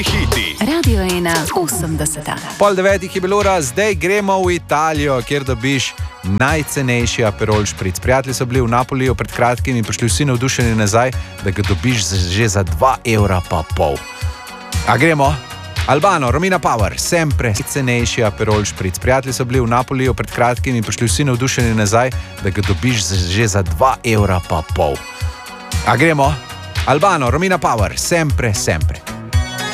Hiti. Radio 1, 80. Pol 9 je bilo ura, zdaj gremo v Italijo, kjer dobiš najcenejši Aperol špric. Prijatelji so bili v Napoliju pred kratkim in prišli vsi navdušeni nazaj, da ga dobiš že za 2,5 evra. A gremo? Albano, Romina Power, sempre cenejši Aperol špric. Prijatelji so bili v Napoliju pred kratkim in prišli vsi navdušeni nazaj, da ga dobiš že za 2,5 evra. A gremo? Albano, Romina Power, sempre.